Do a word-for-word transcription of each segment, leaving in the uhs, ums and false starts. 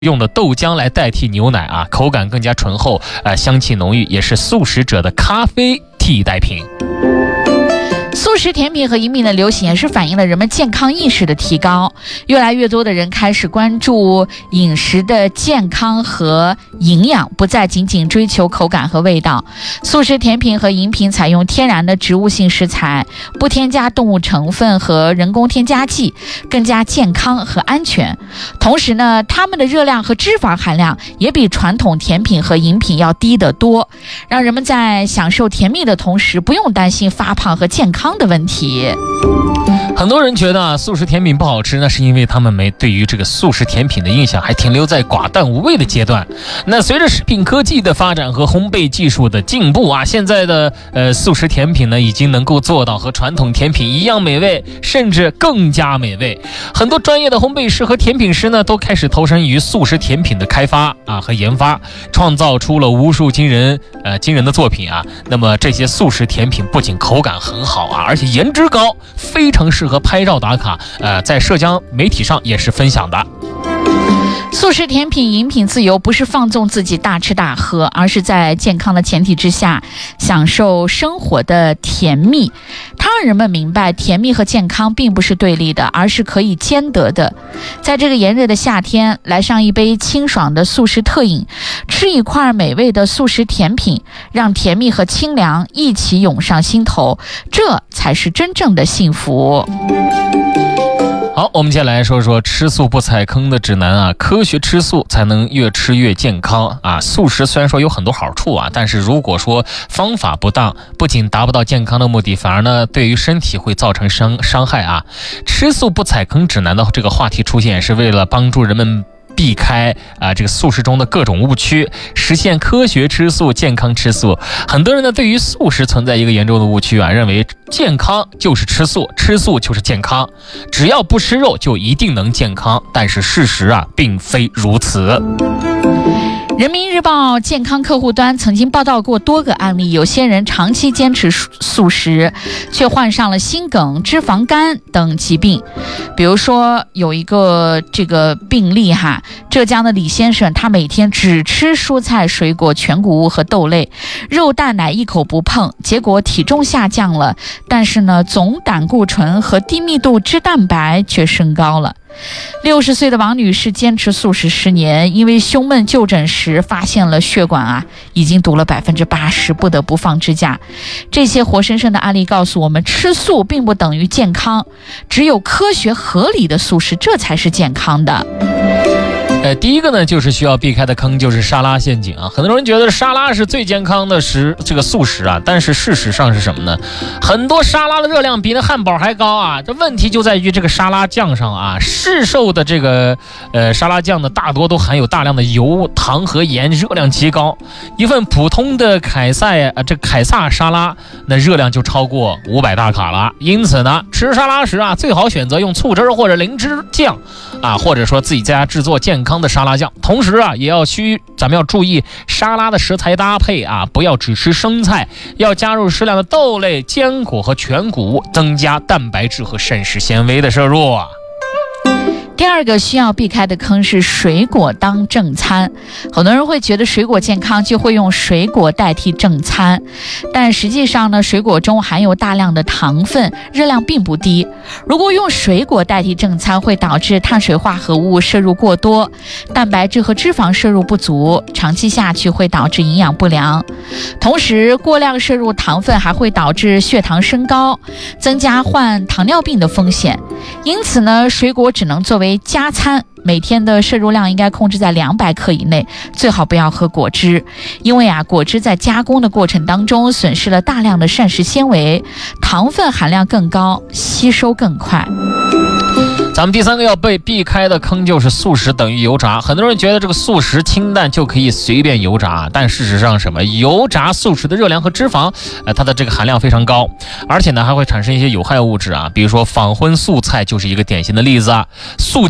用的豆浆来代替牛奶啊，口感更加醇厚，呃，香气浓郁，也是素食者的咖啡替代品。 素食甜品和饮品的流行也是反映了人们健康意识的提高，越来越多的人开始关注饮食的健康和营养，不再仅仅追求口感和味道。素食甜品和饮品采用天然的植物性食材，不添加动物成分和人工添加剂，更加健康和安全。同时呢，它们的热量和脂肪含量也比传统甜品和饮品要低得多，让人们在享受甜蜜的同时，不用担心发胖和健康的问题。 很多人觉得啊，素食甜品不好吃，那是因为他们没对于这个素食甜品的印象还停留在寡淡无味的阶段。那随着食品科技的发展和烘焙技术的进步啊，现在的呃素食甜品呢，已经能够做到和传统甜品一样美味，甚至更加美味。很多专业的烘焙师和甜品师呢，都开始投身于素食甜品的开发啊和研发，创造出了无数惊人呃惊人的作品啊。那么这些素食甜品不仅口感很好啊，而且颜值高，非常适合拍照打卡，呃，在社交媒体上也是分享的。 素食甜品饮品自由不是放纵自己大吃大喝，而是在健康的前提之下享受生活的甜蜜。它让人们明白甜蜜和健康并不是对立的，而是可以兼得的。在这个炎热的夏天，来上一杯清爽的素食特饮，吃一块美味的素食甜品，让甜蜜和清凉一起涌上心头，这才是真正的幸福。 好，我们接下来说说吃素不踩坑的指南啊。科学吃素才能越吃越健康啊。素食虽然说有很多好处啊，但是如果说方法不当，不仅达不到健康的目的，反而呢对于身体会造成伤伤害啊。吃素不踩坑指南的这个话题出现，是为了帮助人们避开啊、呃、这个素食中的各种误区，实现科学吃素、健康吃素。很多人呢对于素食存在一个严重的误区啊，认为健康就是吃素，吃素就是健康，只要不吃肉就一定能健康。但是事实啊并非如此。 人民日报健康客户端曾经报道过多个案例，有些人长期坚持素食，却患上了心梗、脂肪肝等疾病。比如说有一个这个病例哈，浙江的李先生，他每天只吃蔬菜、水果、全谷物和豆类，肉蛋奶一口不碰，结果体重下降了，但是呢，总胆固醇和低密度脂蛋白却升高了。六十岁的王女士坚持素食十年，因为胸闷就诊时发现了血管啊已经堵了百分之八十，不得不放支架。这些活生生的案例告诉我们，吃素并不等于健康，只有科学合理的素食，这才是健康的。 呃，第一个呢，就是需要避开的坑就是沙拉陷阱啊。很多人觉得沙拉是最健康的食这个素食啊，但是事实上是什么呢？很多沙拉的热量比那汉堡还高啊。这问题就在于这个沙拉酱上啊，市售的这个呃沙拉酱呢，大多都含有大量的油、糖和盐，热量极高。一份普通的凯撒啊，这凯撒沙拉那热量就超过五百大卡了。因此呢，吃沙拉时啊，最好选择用醋汁或者灵芝酱啊，或者说自己在家制作健康的沙拉酱。同时啊，也要需咱们要注意沙拉的食材搭配啊，不要只吃生菜，要加入适量的豆类、坚果和全谷物，增加蛋白质和膳食纤维的摄入啊。 第二个需要避开的坑是水果当正餐。很多人会觉得水果健康，就会用水果代替正餐，但实际上呢，水果中含有大量的糖分，热量并不低。如果用水果代替正餐，会导致碳水化合物摄入过多，蛋白质和脂肪摄入不足，长期下去会导致营养不良。同时，过量摄入糖分还会导致血糖升高，增加患糖尿病的风险。因此呢，水果只能作为加餐，每天的摄入量应该控制在两百克以内，最好不要喝果汁，因为啊，果汁在加工的过程当中损失了大量的膳食纤维，糖分含量更高，吸收更快。 咱们第三个要被避开的坑就是素食等于油炸。很多人觉得这个素食清淡就可以随便油炸，但事实上什么油炸素食的热量和脂肪，呃，它的这个含量非常高，而且呢还会产生一些有害物质啊，比如说仿荤素菜就是一个典型的例子啊。素鸡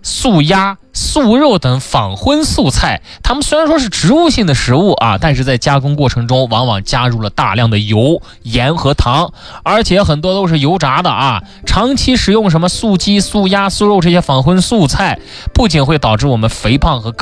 素鸭、素肉等仿荤素菜，它们虽然说是植物性的食物啊，但是在加工过程中往往加入了大量的油、盐和糖，而且很多都是油炸的啊。长期食用什么素鸡、素鸭、素肉这些仿荤素菜，不仅会导致我们肥胖和